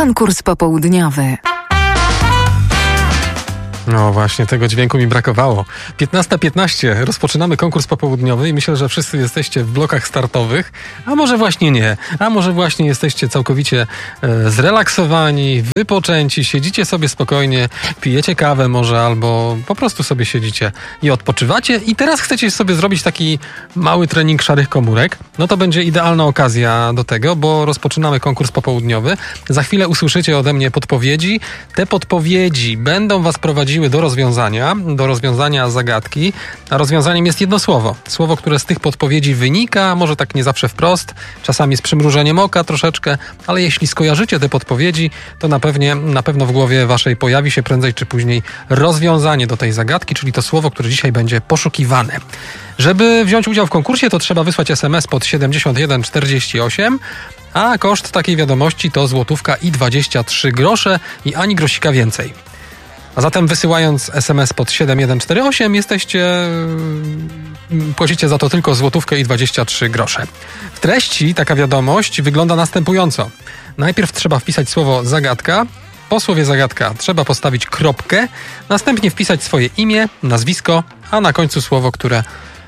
Konkurs popołudniowy. No właśnie, tego dźwięku mi brakowało. 15:15 rozpoczynamy konkurs popołudniowy i myślę, że wszyscy jesteście w blokach startowych, a może właśnie nie, a może właśnie jesteście całkowicie zrelaksowani, wypoczęci, siedzicie sobie spokojnie, pijecie kawę może albo po prostu sobie siedzicie i odpoczywacie i teraz chcecie sobie zrobić taki mały trening szarych komórek. No to będzie idealna okazja do tego, bo rozpoczynamy konkurs popołudniowy. Za chwilę usłyszycie ode mnie podpowiedzi. Te podpowiedzi będą was prowadziły do rozwiązania zagadki, a rozwiązaniem jest jedno słowo. Słowo, które z tych podpowiedzi wynika, może tak nie zawsze wprost, czasami z przymrużeniem oka troszeczkę, ale jeśli skojarzycie te podpowiedzi, to na pewno w głowie waszej pojawi się prędzej czy później rozwiązanie do tej zagadki, czyli to słowo, które dzisiaj będzie poszukiwane. Żeby wziąć udział w konkursie, to trzeba wysłać SMS pod 7148, a koszt takiej wiadomości to złotówka i 23 grosze i ani grosika więcej. A zatem wysyłając SMS pod 7148 płacicie za to tylko złotówkę i 23 grosze. W treści taka wiadomość wygląda następująco. Najpierw trzeba wpisać słowo zagadka, po słowie zagadka trzeba postawić kropkę, następnie wpisać swoje imię, nazwisko, a na końcu słowo, które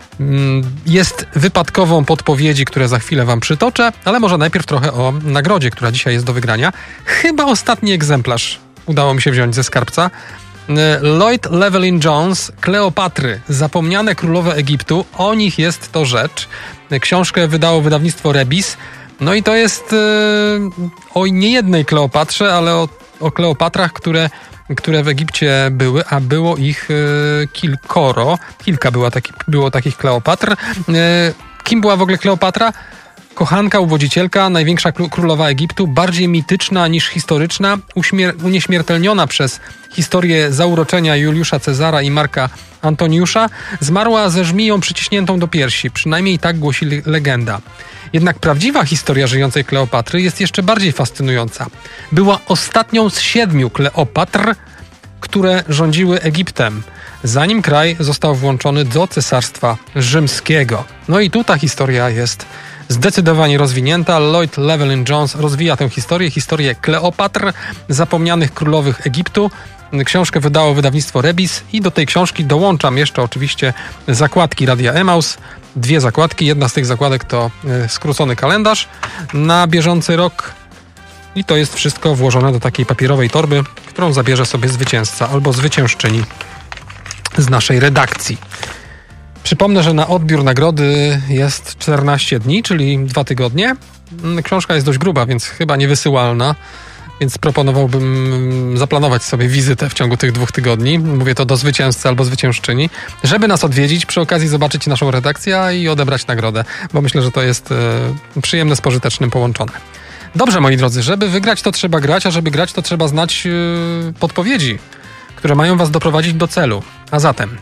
jest wypadkową podpowiedzi, które za chwilę wam przytoczę, ale może najpierw trochę o nagrodzie, która dzisiaj jest do wygrania. Chyba ostatni egzemplarz udało mi się wziąć ze skarbca. Lloyd Llewellyn-Jones, Kleopatry, zapomniane królowe Egiptu, o nich jest to rzecz. Książkę wydało wydawnictwo Rebis. No i to jest o niejednej Kleopatrze, ale o Kleopatrach, które w Egipcie były, a było ich kilkoro. Było takich Kleopatr. Kim była w ogóle Kleopatra? Kochanka, uwodzicielka, największa królowa Egiptu, bardziej mityczna niż historyczna, unieśmiertelniona przez historię zauroczenia Juliusza Cezara i Marka Antoniusza, zmarła ze żmiją przyciśniętą do piersi, przynajmniej tak głosi legenda. Jednak prawdziwa historia żyjącej Kleopatry jest jeszcze bardziej fascynująca. Była ostatnią z 7 Kleopatr, które rządziły Egiptem, zanim kraj został włączony do Cesarstwa Rzymskiego. No i tu ta historia jest zdecydowanie rozwinięta. Lloyd Llewellyn-Jones rozwija tę historię Kleopatr, zapomnianych królowych Egiptu. Książkę wydało wydawnictwo Rebis i do tej książki dołączam jeszcze oczywiście zakładki Radia Emaus. 2 zakładki. Jedna z tych zakładek to skrócony kalendarz na bieżący rok. I to jest wszystko włożone do takiej papierowej torby, którą zabierze sobie zwycięzca albo zwyciężczyni z naszej redakcji. Przypomnę, że na odbiór nagrody jest 14 dni, czyli 2 tygodnie. Książka jest dość gruba, więc chyba niewysyłalna, więc proponowałbym zaplanować sobie wizytę w ciągu tych 2 tygodni. Mówię to do zwycięzcy albo zwyciężczyni, żeby nas odwiedzić, przy okazji zobaczyć naszą redakcję i odebrać nagrodę, bo myślę, że to jest przyjemne z pożytecznym połączone. Dobrze, moi drodzy, żeby wygrać to trzeba grać, a żeby grać to trzeba znać podpowiedzi, które mają was doprowadzić do celu. A zatem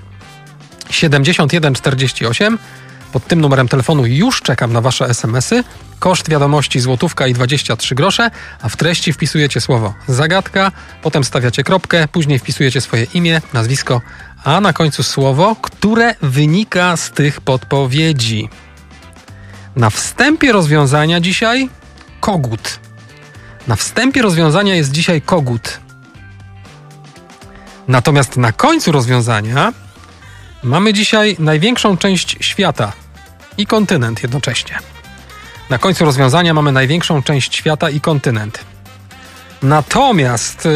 7148. Pod tym numerem telefonu już czekam na wasze SMS-y. Koszt wiadomości złotówka i 23 grosze, a w treści wpisujecie słowo zagadka, potem stawiacie kropkę, później wpisujecie swoje imię, nazwisko, a na końcu słowo, które wynika z tych podpowiedzi. Na wstępie rozwiązania dzisiaj kogut. Na wstępie rozwiązania jest dzisiaj kogut. Natomiast na końcu rozwiązania mamy dzisiaj największą część świata i kontynent jednocześnie. Na końcu rozwiązania mamy największą część świata i kontynent. Natomiast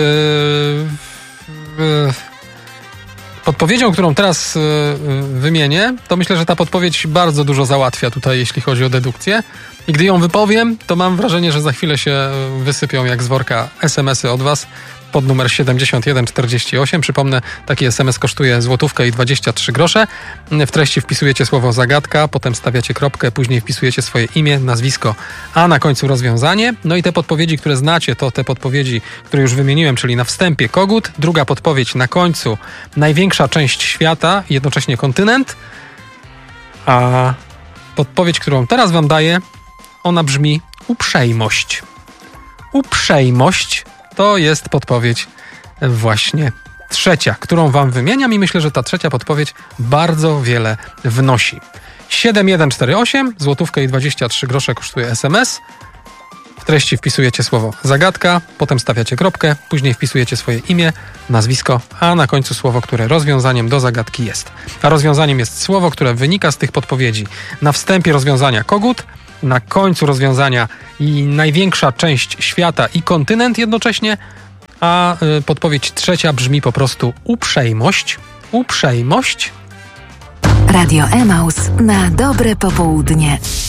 podpowiedzią, którą teraz wymienię, to myślę, że ta podpowiedź bardzo dużo załatwia tutaj, jeśli chodzi o dedukcję. I gdy ją wypowiem, to mam wrażenie, że za chwilę się wysypią jak z worka SMS-y od was pod numer 7148. Przypomnę, taki SMS kosztuje złotówkę i 23 grosze. W treści wpisujecie słowo zagadka, potem stawiacie kropkę, później wpisujecie swoje imię, nazwisko, a na końcu rozwiązanie. No i te podpowiedzi, które znacie, to te podpowiedzi, które już wymieniłem, czyli na wstępie kogut, druga podpowiedź na końcu największa część świata, jednocześnie kontynent, a podpowiedź, którą teraz wam daję, ona brzmi uprzejmość. Uprzejmość to jest podpowiedź właśnie trzecia, którą wam wymieniam i myślę, że ta trzecia podpowiedź bardzo wiele wnosi. 7148, złotówkę i 23 grosze kosztuje SMS. W treści wpisujecie słowo zagadka, potem stawiacie kropkę, później wpisujecie swoje imię, nazwisko, a na końcu słowo, które rozwiązaniem do zagadki jest. A rozwiązaniem jest słowo, które wynika z tych podpowiedzi. Na wstępie rozwiązania kogut, na końcu rozwiązania i największa część świata i kontynent jednocześnie, a podpowiedź trzecia brzmi po prostu uprzejmość. Uprzejmość. Radio Emaus na dobre popołudnie.